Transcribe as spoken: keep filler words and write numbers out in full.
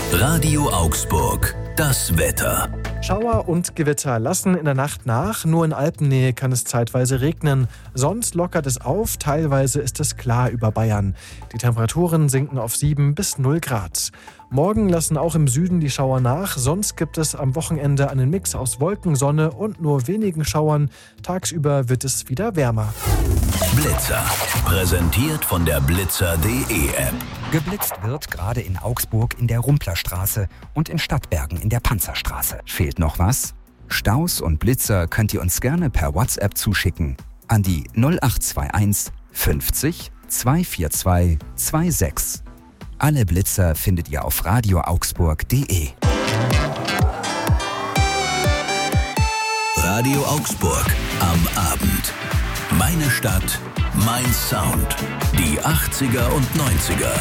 Radio Augsburg, das Wetter. Schauer und Gewitter lassen in der Nacht nach. Nur in Alpennähe kann es zeitweise regnen. Sonst lockert es auf. Teilweise ist es klar über Bayern. Die Temperaturen sinken auf sieben bis null Grad. Morgen lassen auch im Süden die Schauer nach. Sonst gibt es am Wochenende einen Mix aus Wolken, Sonne und nur wenigen Schauern. Tagsüber wird es wieder wärmer. Blitzer. Präsentiert von der blitzer punkt de App. Geblitzt wird gerade in Augsburg in der Rumplerstraße und in Stadtbergen in der Panzerstraße. Fehlt noch was? Staus und Blitzer könnt ihr uns gerne per WhatsApp zuschicken an die null acht zwei eins fünfzig zweihundertvierundzwanzig sechsundzwanzig. Alle Blitzer findet ihr auf radio augsburg punkt de. Radio Augsburg am Abend. Meine Stadt, mein Sound. Die achtziger und neunziger.